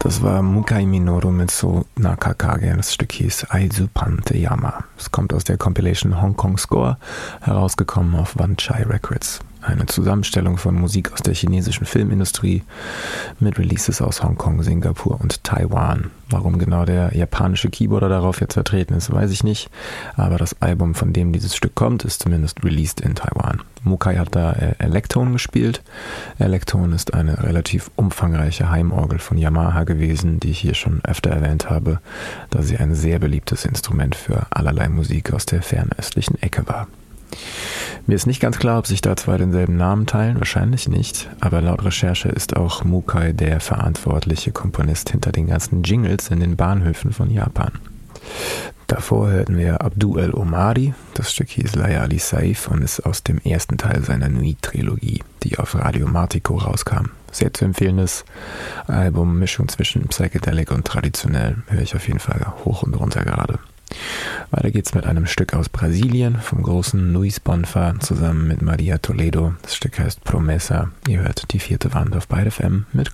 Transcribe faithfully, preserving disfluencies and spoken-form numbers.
Das war Mukai Minoru mit So Nakakage. Das Stück hieß Aizupante Yama. Es kommt aus der Compilation Hong Kong Score, herausgekommen auf Wan Chai Records. Eine Zusammenstellung von Musik aus der chinesischen Filmindustrie mit Releases aus Hongkong, Singapur und Taiwan. Warum genau der japanische Keyboarder darauf jetzt vertreten ist, weiß ich nicht. Aber das Album, von dem dieses Stück kommt, ist zumindest released in Taiwan. Mukai hat da äh, Electone gespielt. Electone ist eine relativ umfangreiche Heimorgel von Yamaha gewesen, die ich hier schon öfter erwähnt habe, da sie ein sehr beliebtes Instrument für allerlei Musik aus der fernöstlichen Ecke war. Mir ist nicht ganz klar, ob sich da zwei denselben Namen teilen, wahrscheinlich nicht, aber laut Recherche ist auch Mukai der verantwortliche Komponist hinter den ganzen Jingles in den Bahnhöfen von Japan. Davor hörten wir Abdu el-Omari, das Stück hieß Layali Saif und ist aus dem ersten Teil seiner Nuit-Trilogie, die auf Radio Martico rauskam. Sehr zu empfehlendes Album, Mischung zwischen Psychedelic und traditionell, höre ich auf jeden Fall hoch und runter gerade. Weiter geht's mit einem Stück aus Brasilien vom großen Luis Bonfa zusammen mit Maria Toledo. Das Stück heißt Promessa. Ihr hört die vierte Wand auf Byte F M mit